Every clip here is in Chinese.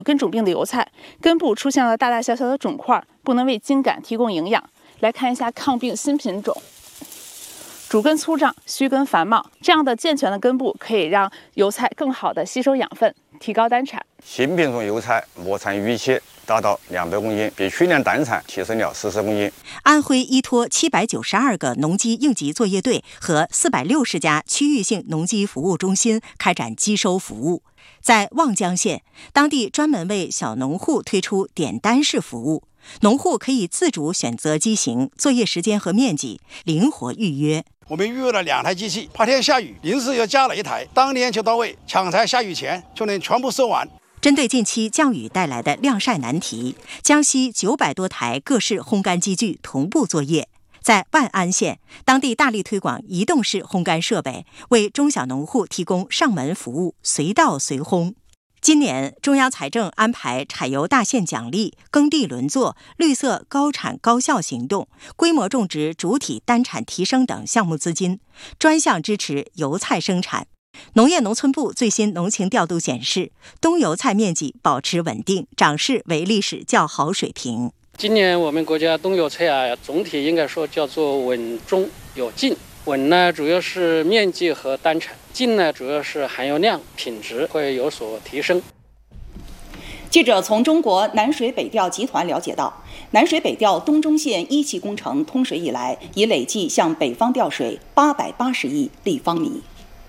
根肿病的油菜，根部出现了大大小小的肿块，不能为茎秆提供营养。来看一下抗病新品种。主根粗壮，须根繁茂，这样的健全的根部可以让油菜更好的吸收养分，提高单产。 新品种油菜亩产预期达到200公斤，比去年单产提升了40公斤。 安徽依托792个农机应急作业队和460家区域性农机服务中心开展机收服务。在望江县，当地专门为小农户推出点单式服务，农户可以自主选择机型、作业时间和面积，灵活预约。 我们预约了2台机器，怕天下雨，临时又加了1台，当天就到位，抢在下雨前就能全部收完。 针对近期降雨带来的晾晒难题，江西900多台各式烘干机具同步作业。在万安县，当地大力推广移动式烘干设备，为中小农户提供上门服务，随到随烘。今年，中央财政安排产油大县奖励、耕地轮作、绿色高产高效行动、规模种植主体单产提升等项目资金，专项支持油菜生产。农业农村部最新农情调度显示，冬油菜面积保持稳定，长势为历史较好水平。 今年我们国家冬油菜总体应该说叫做稳中有进。稳呢，主要是面积和单产；进呢，主要是含油量、品质会有所提升。 记者从中国南水北调集团了解到，南水北调东中线1期工程通水以来，已累计向北方调水880亿立方米。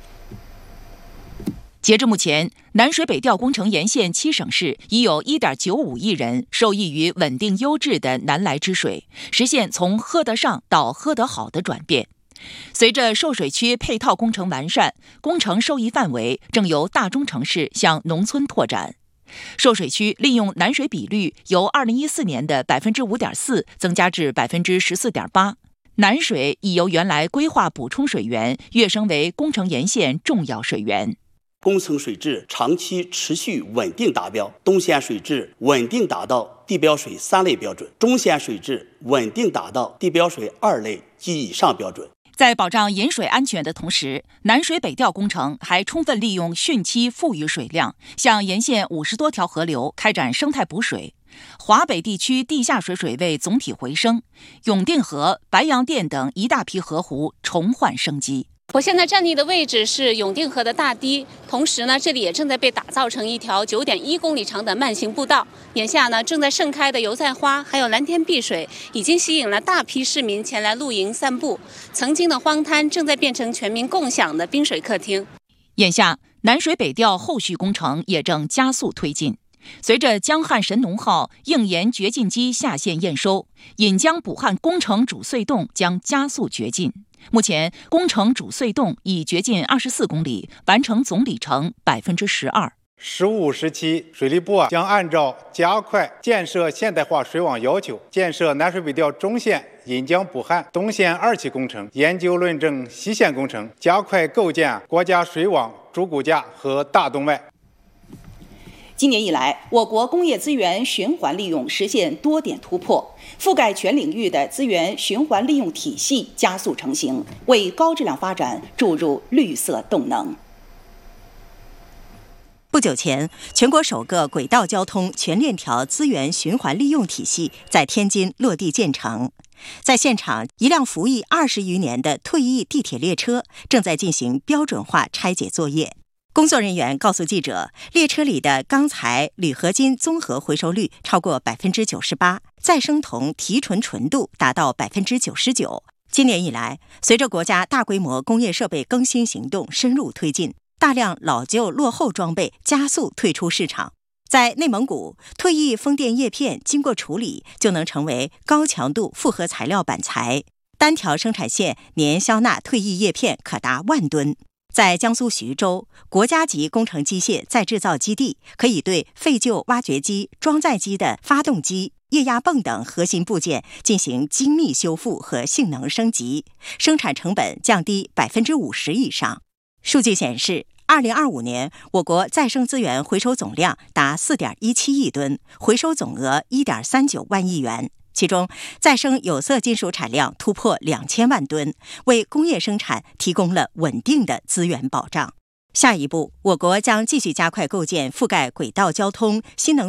截至目前，南水北调工程沿线7省市已有1.95亿人受益于稳定优质的南来之水，实现从喝得上到喝得好的转变。随着受水区配套工程完善，工程受益范围正由大中城市向农村拓展。受水区利用南水比率由2014年的5.4%增加至14.8%，南水已由原来规划补充水源跃升为工程沿线重要水源。 工程水质长期持续稳定达标，东线水质稳定达到地标水3类标准，中线水质稳定达到地标水2类及以上标准。 在保障饮水安全的同时，南水北调工程还充分利用汛期富余水量，向沿线50多条河流开展生态补水。华北地区地下水水位总体回升，永定河、白洋淀等一大批河湖重焕生机。 我现在站立的位置是永定河的大堤，同时呢，这里也正在被打造成一条9.1公里长的慢行步道。眼下呢，正在盛开的油菜花还有蓝天碧水，已经吸引了大批市民前来露营散步。曾经的荒滩正在变成全民共享的滨水客厅。 眼下，南水北调后续工程也正加速推进。随着江汉神农号硬盐掘进机下线验收，引江补汉工程主隧洞将加速掘进。目前，工程主隧洞已掘进24公里，完成总里程12%。 15、17水利部将按照加快建设现代化水网要求，建设南水北调中线引江补汉、东线2期工程，研究论证西线工程，加快构建国家水网主骨架和大动脉。 今年以来，我国工业资源循环利用实现多点突破，覆盖全领域的资源循环利用体系加速成型，为高质量发展注入绿色动能。 不久前，全国首个轨道交通全链条资源循环利用体系在天津落地建成。在现场，一辆服役20余年的退役地铁列车正在进行标准化拆解作业。工作人员告诉记者，列车里的钢材、铝合金综合回收率超过98%，再生铜提纯纯度达到99%。今年以来，随着国家大规模工业设备更新行动深入推进，大量老旧落后装备加速退出市场。在内蒙古，退役风电叶片经过处理就能成为高强度复合材料板材，单条生产线年销纳退役叶片可达10000吨。在江苏徐州，国家级工程机械再制造基地可以对废旧挖掘机、装载机的发动机、液压泵等核心部件进行精密修复和性能升级，生产成本降低50%以上。数据显示，2025年我国再生资源回收总量达4.17亿吨，回收总额1.39万亿元。其中，再生有色金属产量突破2000万吨，为工业生产提供了稳定的资源保障。下一步，我国将继续加快构建覆盖轨道交通、新能